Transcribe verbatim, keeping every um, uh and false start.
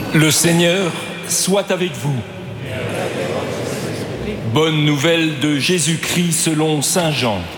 Le Seigneur soit avec vous. Bonne nouvelle de Jésus-Christ selon saint Jean.